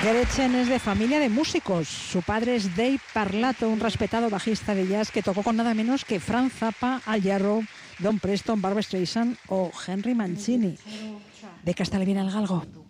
Gretchen es de familia de músicos. Su padre es Dave Parlato, un respetado bajista de jazz que tocó con nada menos que Frank Zappa, Al Jarreau, Don Preston, Barbra Streisand o Henry Mancini. De Castelvina al Galgo.